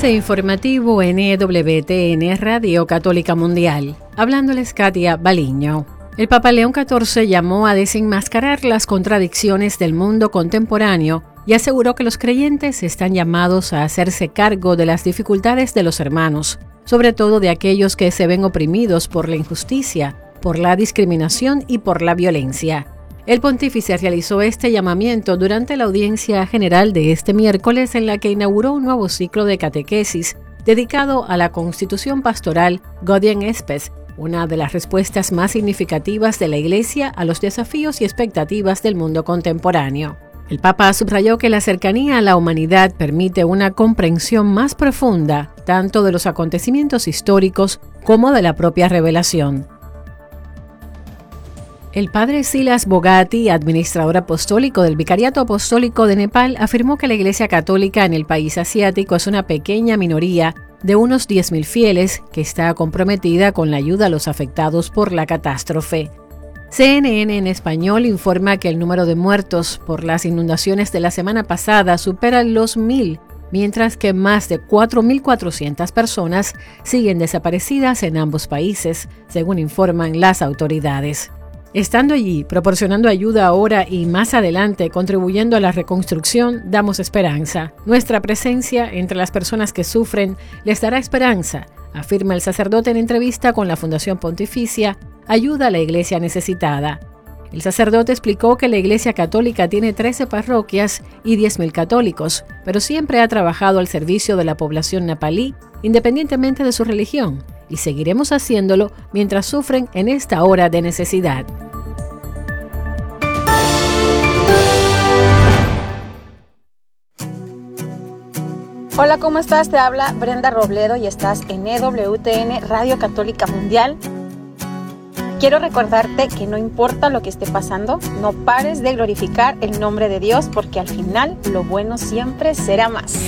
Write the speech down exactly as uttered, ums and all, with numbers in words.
Avance informativo en E W T N Radio Católica Mundial. Hablándoles Katia Baliño. El Papa León catorce llamó a desenmascarar las contradicciones del mundo contemporáneo y aseguró que los creyentes están llamados a hacerse cargo de las dificultades de los hermanos, sobre todo de aquellos que se ven oprimidos por la injusticia, por la discriminación y por la violencia. El pontífice realizó este llamamiento durante la audiencia general de este miércoles en la que inauguró un nuevo ciclo de catequesis dedicado a la Constitución Pastoral Gaudium et Spes, una de las respuestas más significativas de la Iglesia a los desafíos y expectativas del mundo contemporáneo. El Papa subrayó que la cercanía a la humanidad permite una comprensión más profunda tanto de los acontecimientos históricos como de la propia revelación. El padre Silas Bogati, administrador apostólico del Vicariato Apostólico de Nepal, afirmó que la Iglesia Católica en el país asiático es una pequeña minoría de unos diez mil fieles que está comprometida con la ayuda a los afectados por la catástrofe. C N N en español informa que el número de muertos por las inundaciones de la semana pasada supera los mil, mientras que más de cuatro mil cuatrocientas personas siguen desaparecidas en ambos países, según informan las autoridades. Estando allí, proporcionando ayuda ahora y más adelante, contribuyendo a la reconstrucción, damos esperanza. Nuestra presencia entre las personas que sufren les dará esperanza, afirma el sacerdote en entrevista con la Fundación Pontificia Ayuda a la Iglesia Necesitada. El sacerdote explicó que la Iglesia Católica tiene trece parroquias y diez mil católicos, pero siempre ha trabajado al servicio de la población nepalí, independientemente de su religión, y seguiremos haciéndolo mientras sufren en esta hora de necesidad. Hola, ¿cómo estás? Te habla Brenda Robledo y estás en E W T N Radio Católica Mundial. Quiero recordarte que no importa lo que esté pasando, no pares de glorificar el nombre de Dios porque al final lo bueno siempre será más.